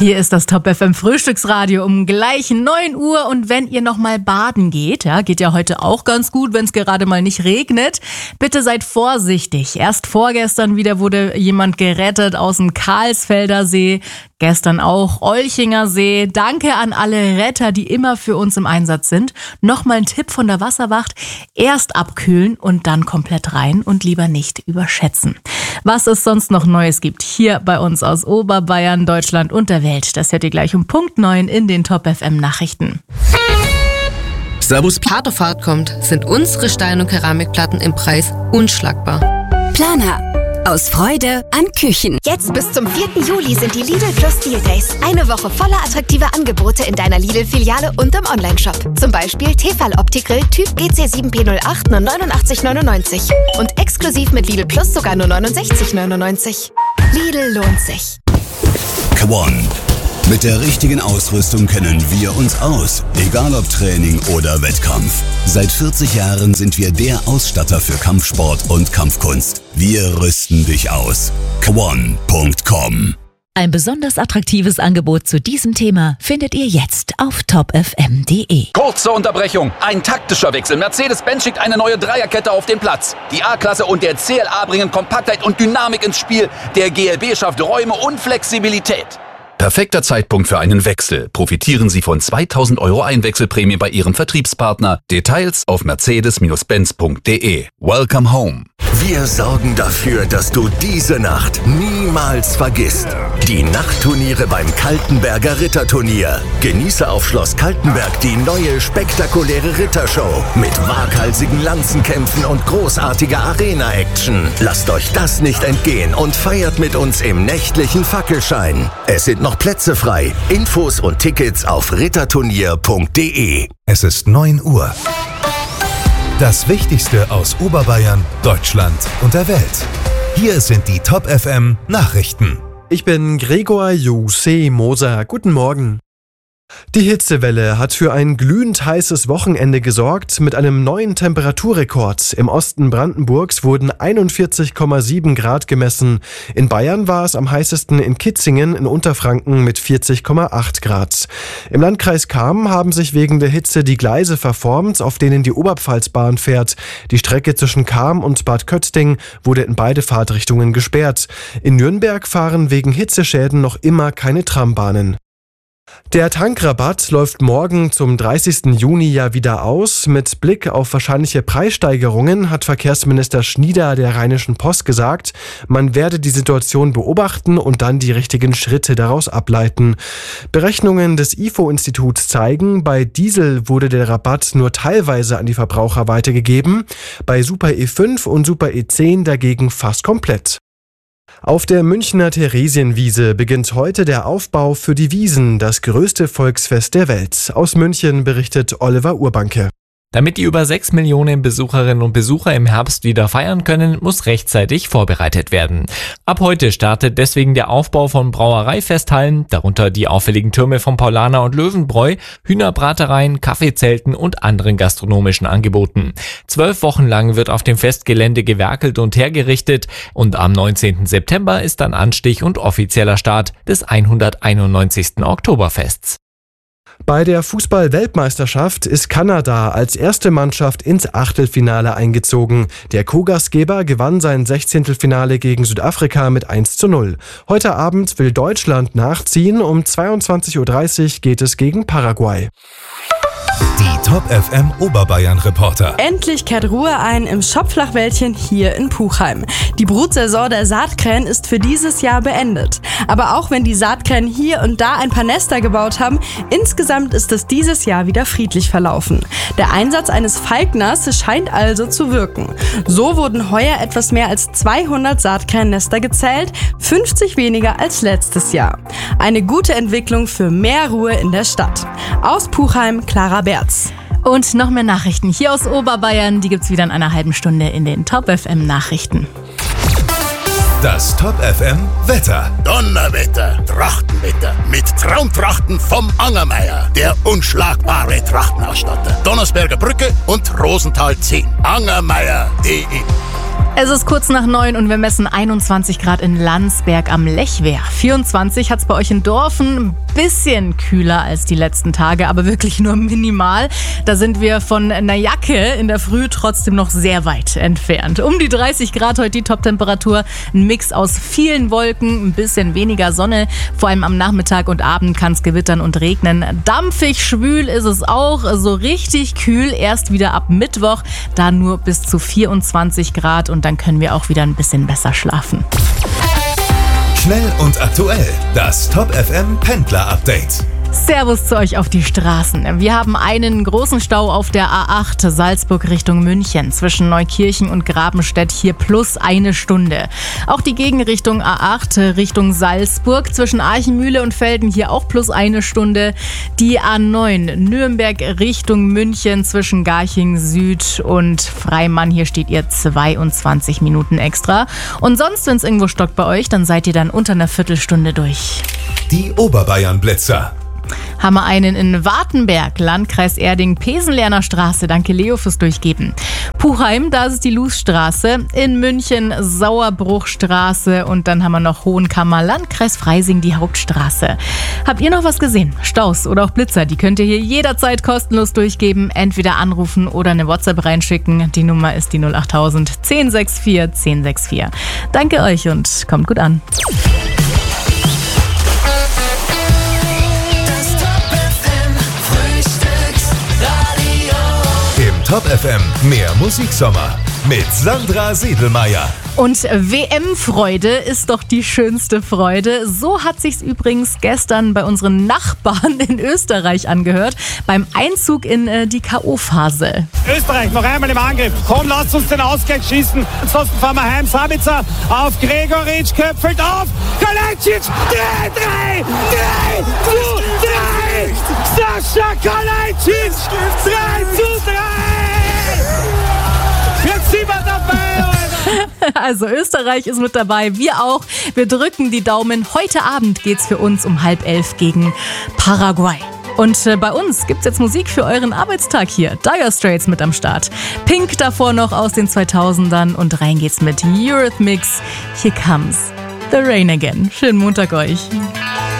Hier ist das Top FM Frühstücksradio um gleich 9 Uhr. Und wenn ihr noch mal baden geht, geht ja heute auch ganz gut, wenn es gerade mal nicht regnet, bitte seid vorsichtig. Erst vorgestern wieder wurde jemand gerettet aus dem Karlsfelder See, gestern auch Olchinger See. Danke an alle Retter, die immer für uns im Einsatz sind. Nochmal ein Tipp von der Wasserwacht: erst abkühlen und dann komplett rein und lieber nicht überschätzen. Was es sonst noch Neues gibt hier bei uns aus Oberbayern, Deutschland und der Welt, das hört ihr gleich um Punkt 9 in den Top FM Nachrichten. Servus. Harte Fahrt kommt, sind unsere Stein- und Keramikplatten im Preis unschlagbar. Planer. Aus Freude an Küchen. Jetzt bis zum 4. Juli sind die Lidl Plus Deal Days. Eine Woche voller attraktiver Angebote in deiner Lidl-Filiale und im Onlineshop. Zum Beispiel Tefal Opti-Grill Typ GC7P08 nur 89,99. Und exklusiv mit Lidl Plus sogar nur 69,99. Lidl lohnt sich. One. Mit der richtigen Ausrüstung kennen wir uns aus, egal ob Training oder Wettkampf. Seit 40 Jahren sind wir der Ausstatter für Kampfsport und Kampfkunst. Wir rüsten dich aus. Kwon.com. Ein besonders attraktives Angebot zu diesem Thema findet ihr jetzt auf topfm.de. Kurze Unterbrechung. Ein taktischer Wechsel. Mercedes-Benz schickt eine neue Dreierkette auf den Platz. Die A-Klasse und der CLA bringen Kompaktheit und Dynamik ins Spiel. Der GLB schafft Räume und Flexibilität. Perfekter Zeitpunkt für einen Wechsel. Profitieren Sie von 2.000 € Einwechselprämie bei Ihrem Vertriebspartner. Details auf mercedes-benz.de. Welcome home. Wir sorgen dafür, dass du diese Nacht niemals vergisst. Die Nachtturniere beim Kaltenberger Ritterturnier. Genieße auf Schloss Kaltenberg die neue spektakuläre Rittershow mit waghalsigen Lanzenkämpfen und großartiger Arena-Action. Lasst euch das nicht entgehen und feiert mit uns im nächtlichen Fackelschein. Es sind noch Plätze frei. Infos und Tickets auf ritterturnier.de. Es ist 9 Uhr. Das Wichtigste aus Oberbayern, Deutschland und der Welt. Hier sind die Top FM Nachrichten. Ich bin Gregor Jose Moser. Guten Morgen. Die Hitzewelle hat für ein glühend heißes Wochenende gesorgt mit einem neuen Temperaturrekord. Im Osten Brandenburgs wurden 41,7 Grad gemessen. In Bayern war es am heißesten in Kitzingen in Unterfranken mit 40,8 Grad. Im Landkreis Cham haben sich wegen der Hitze die Gleise verformt, auf denen die Oberpfalzbahn fährt. Die Strecke zwischen Cham und Bad Kötting wurde in beide Fahrtrichtungen gesperrt. In Nürnberg fahren wegen Hitzeschäden noch immer keine Trambahnen. Der Tankrabatt läuft morgen zum 30. Juni ja wieder aus. Mit Blick auf wahrscheinliche Preissteigerungen hat Verkehrsminister Schnieder der Rheinischen Post gesagt, man werde die Situation beobachten und dann die richtigen Schritte daraus ableiten. Berechnungen des IFO-Instituts zeigen, bei Diesel wurde der Rabatt nur teilweise an die Verbraucher weitergegeben, bei Super E5 und Super E10 dagegen fast komplett. Auf der Münchner Theresienwiese beginnt heute der Aufbau für die Wiesn, das größte Volksfest der Welt. Aus München berichtet Oliver Urbanke. Damit die über 6 Millionen Besucherinnen und Besucher im Herbst wieder feiern können, muss rechtzeitig vorbereitet werden. Ab heute startet deswegen der Aufbau von Brauereifesthallen, darunter die auffälligen Türme von Paulaner und Löwenbräu, Hühnerbratereien, Kaffeezelten und anderen gastronomischen Angeboten. 12 Wochen lang wird auf dem Festgelände gewerkelt und hergerichtet und am 19. September ist dann Anstich und offizieller Start des 191. Oktoberfests. Bei der Fußball-Weltmeisterschaft ist Kanada als erste Mannschaft ins Achtelfinale eingezogen. Der Co-Gastgeber gewann sein 16. Finale gegen Südafrika mit 1:0. Heute Abend will Deutschland nachziehen. Um 22:30 Uhr geht es gegen Paraguay. Die Top FM Oberbayern Reporter. Endlich kehrt Ruhe ein im Schopflachwäldchen hier in Puchheim. Die Brutsaison der Saatkrähen ist für dieses Jahr beendet. Aber auch wenn die Saatkrähen hier und da ein paar Nester gebaut haben, insgesamt ist es dieses Jahr wieder friedlich verlaufen. Der Einsatz eines Falkners scheint also zu wirken. So wurden heuer etwas mehr als 200 Saatkrähennester gezählt, 50 weniger als letztes Jahr. Eine gute Entwicklung für mehr Ruhe in der Stadt. Aus Puchheim, Clara Berz. Und noch mehr Nachrichten hier aus Oberbayern, die gibt's wieder in einer halben Stunde in den Top FM Nachrichten. Das Top FM Wetter. Donnerwetter, Trachtenwetter mit Traumtrachten vom Angermeier, der unschlagbare Trachtenausstatter. Donnersberger Brücke und Rosenthal 10. Angermeier.de Es ist kurz nach 9 und wir messen 21 Grad in Landsberg am Lechwehr. 24 hat es bei euch in Dorfen, ein bisschen kühler als die letzten Tage, aber wirklich nur minimal. Da sind wir von einer Jacke in der Früh trotzdem noch sehr weit entfernt. Um die 30 Grad heute die Toptemperatur. Ein Mix aus vielen Wolken, ein bisschen weniger Sonne. Vor allem am Nachmittag und Abend kann es gewittern und regnen. Dampfig schwül ist es auch, so richtig kühl erst wieder ab Mittwoch. Da nur bis zu 24 Grad und dann können wir auch wieder ein bisschen besser schlafen. Schnell und aktuell, das Top FM Pendler Update. Servus zu euch auf die Straßen. Wir haben einen großen Stau auf der A8 Salzburg Richtung München zwischen Neukirchen und Grabenstedt, hier plus 1 Stunde. Auch die Gegenrichtung A8 Richtung Salzburg zwischen Archimühle und Velden, hier auch plus 1 Stunde. Die A9 Nürnberg Richtung München zwischen Garching Süd und Freimann, hier steht ihr 22 Minuten extra. Und sonst, wenn es irgendwo stockt bei euch, dann seid ihr dann unter einer Viertelstunde durch. Die Oberbayern-Blitzer. Haben wir einen in Wartenberg, Landkreis Erding, Pesenlerner Straße. Danke Leo fürs Durchgeben. Puchheim, da ist es die Luzstraße. In München Sauerbruchstraße. Und dann haben wir noch Hohenkammer, Landkreis Freising, die Hauptstraße. Habt ihr noch was gesehen? Staus oder auch Blitzer, die könnt ihr hier jederzeit kostenlos durchgeben. Entweder anrufen oder eine WhatsApp reinschicken. Die Nummer ist die 08000 1064 1064. Danke euch und kommt gut an. Top FM, mehr Musiksommer mit Sandra Siedelmeier. Und WM-Freude ist doch die schönste Freude. So hat sich's übrigens gestern bei unseren Nachbarn in Österreich angehört, beim Einzug in die K.O.-Phase. Österreich noch einmal im Angriff. Komm, lasst uns den Ausgleich schießen. Ansonsten fahren wir heim. Sabitzer auf Gregoritsch, köpfelt auf. Kalajdzic, 3, Sascha Kalajdzic, 3:3. Jetzt sind wir dabei, Alter. Also Österreich ist mit dabei, wir auch. Wir drücken die Daumen. Heute Abend geht's für uns um 10:30 gegen Paraguay. Und bei uns gibt's jetzt Musik für euren Arbeitstag hier. Dire Straits mit am Start. Pink davor noch aus den 2000ern und rein geht's mit Eurythmics. Here comes the rain again. Schönen Montag euch.